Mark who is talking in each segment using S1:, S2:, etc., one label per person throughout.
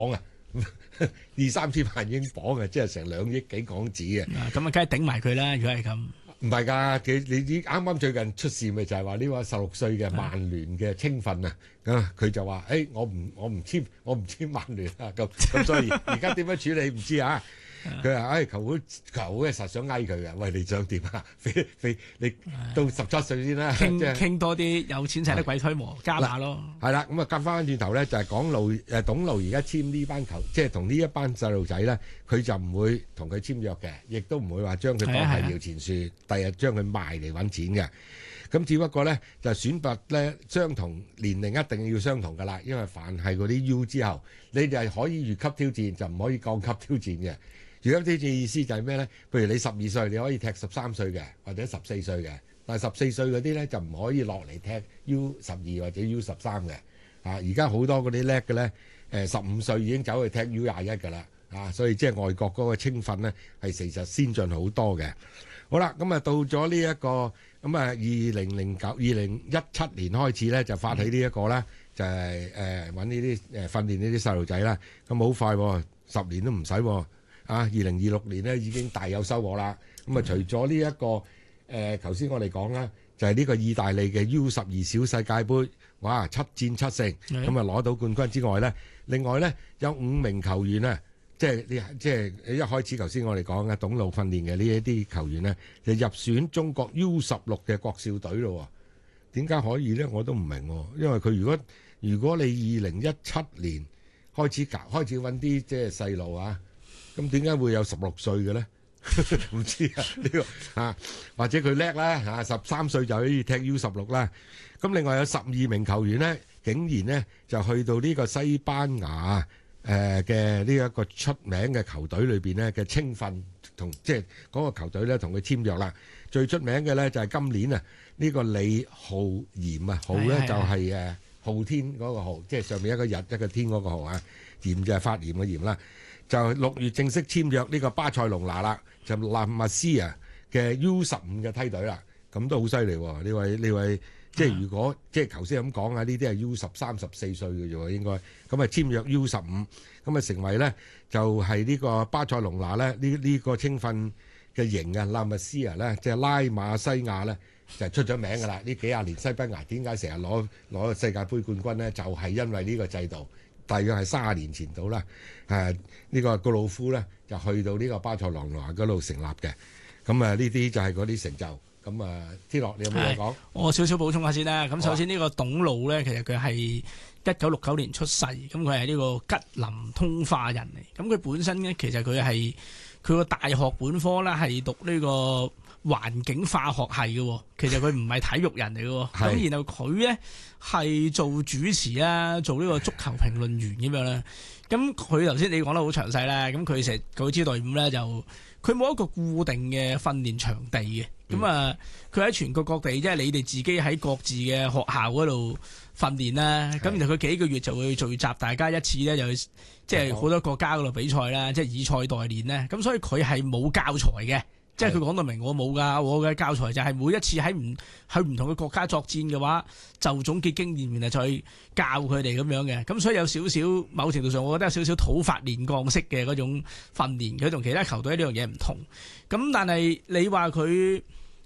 S1: 講啊，2,000-3,000萬英鎊啊，即係成2億幾港紙啊！
S2: 咁啊，梗係頂埋佢啦。如果係咁，
S1: 唔係㗎，你啱啱最近出事咪就係話呢位16歲嘅曼聯嘅青訓啊，佢就話：我唔簽曼聯啊，咁所以而家點樣處理唔知啊。佢話：球會實想佢嘅，喂，你想點啊？你到17歲先啦，
S2: 傾多啲有錢使得鬼推磨，加碼咯。
S1: 係啦，咁啊，夾翻轉頭咧，就係講董路而家簽呢班球，即係同呢一班細路仔咧，佢就唔會同佢簽約嘅，亦都唔會話將佢當係搖錢樹，第日將佢賣嚟揾錢嘅。咁只不過咧，就選拔咧相同年齡一定要相同噶啦，因為凡係嗰啲 U 之後，你哋係可以越級挑戰，就唔可以降級挑戰嘅。越級挑戰意思就係咩咧？譬如你12歲，你可以踢13歲嘅，或者14歲嘅。但係14歲嗰啲咧就唔可以落嚟踢 U12或者 U13嘅。而家好多嗰啲叻嘅咧，15歲已經走去踢 U21㗎啦。所以即係外國嗰個青訓咧係其實先進好多嘅。好啦，咁啊到咗呢一個咁啊2017年開始咧就發起呢一個啦，就係揾呢啲訓練呢啲細路仔啦。咁好快喎，10年都唔使喎。2026年咧已經大有收穫啦。咁啊除咗呢一個頭先我哋講啦，就係呢個意大利嘅 U12小世界盃，哇7戰7勝，咁啊攞到冠軍之外咧，另外咧有5名球員啊。即係一開始頭先我哋講嘅董路訓練嘅呢一啲球員咧，就入選中國 U16嘅國少隊咯。點解可以咧？我都唔明喎。因為佢如果你2017年開始揾啲即係細路啊，咁點解會有16歲嘅咧？唔知啊呢個或者佢叻啦13歲就可以踢 U16啦。咁另外有12名球員咧，竟然咧就去到呢個西班牙嘅呢一個出名嘅球隊裏邊咧嘅青訓，同即係嗰個球隊咧同佢簽約啦。最出名嘅咧就係今年啊呢個李浩賢啊，浩咧就係昊天嗰個浩，即係上面一個日一個天嗰個浩啊，賢就係發炎嘅炎啦。就6月正式簽約呢個巴塞隆拿啦，就拉馬斯啊嘅 U15嘅梯隊啦，咁都好犀利喎！呢位即係如果即係頭先咁講啊，呢啲係 U13、14歲嘅啫喎，應該咁啊簽約 U15，咁啊成為咧就係呢個巴塞隆拿咧呢個青訓嘅型啊，拉馬斯啊咧，即係拉馬西亞咧就出咗名㗎啦！呢幾廿年西班牙點解成日攞世界盃冠軍咧？就係因為呢個制度。大約係30年前到啦，呢個高魯夫咧就去到呢個巴塞隆拿嗰度成立嘅，咁啊呢啲就係嗰啲成就。咁啊，天樂你有冇嘢講？
S2: 我少少補充下先啦。咁首先呢個董路咧，其實佢係1969年出世，咁佢係呢個吉林通化人嚟。咁佢本身咧，其實佢個大學本科咧係讀呢個環境化學系嘅，其實佢唔係體育人嚟嘅。咁然後佢咧係做主持啦，做呢個足球評論員咁樣啦。咁佢頭先你講得好詳細啦。咁佢成嗰支隊伍咧就佢冇一個固定嘅訓練場地嘅。咁啊，佢喺全國各地，即係你哋自己喺各自嘅學校嗰度訓練啦。咁然後佢幾個月就會聚集大家一次咧，就即係好多國家嗰度比賽啦，即係以賽代練咧。咁所以佢係冇教材嘅。即係佢講到明，我冇㗎，我嘅教材就係每一次喺唔同嘅國家作戰嘅話，就總結經驗，然後再教佢哋咁樣嘅。咁所以有少少某程度上，我覺得有少少土法煉鋼式嘅嗰種訓練，佢同其他球隊呢樣嘢唔同。咁但係你話佢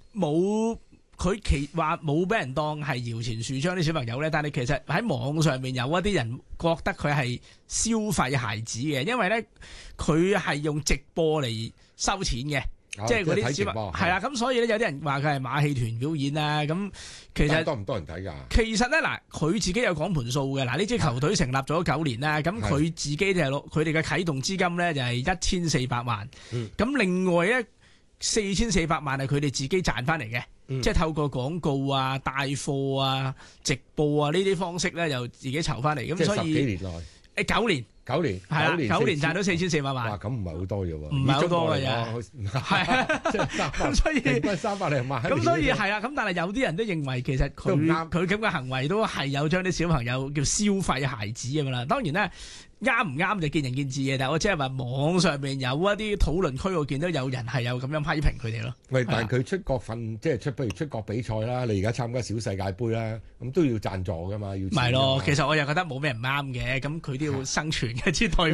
S2: 話冇俾人當係搖錢樹將啲小朋友咧，但係其實喺網上面有一啲人覺得佢係消費孩子嘅，因為咧佢係用直播嚟收錢嘅。即係嗰啲小朋友係啦，咁所以咧有啲人話佢係馬戲團表演啦。咁其實
S1: 多唔多人睇㗎？
S2: 其實咧嗱，佢自己有講盤數嘅。嗱，呢支球隊成立咗9年啦，咁佢自己就係攞佢哋嘅啟動資金咧就係1400萬。咁另外咧4400萬係佢哋自己賺翻嚟嘅，即係透過廣告啊、帶貨啊、直播啊呢啲方式咧，就自己籌翻嚟。咁所以
S1: 10幾年內
S2: 9年。
S1: 9年
S2: 係啦，9年賺到4400萬。
S1: 哇，咁唔係好多啫喎，
S2: 唔係好多嘅啫。係啊，咁所以
S1: 300零萬。
S2: 咁所以係啦，咁但係有啲人都認為其實佢咁嘅行為都係有將啲小朋友叫消費孩子咁啦。當然咧， 啱唔啱就見仁見智嘅，但係我即係話網上面有一啲討論區，我見到有人係有咁樣批評佢哋咯。
S1: 喂，但係佢出國即係不如出國比賽啦，你而家參加小世界盃啦，咁都要贊助噶嘛，要錢㗎嘛。
S2: 咪咯，其實我又覺得冇咩唔啱嘅，咁佢都要生存嘅之類。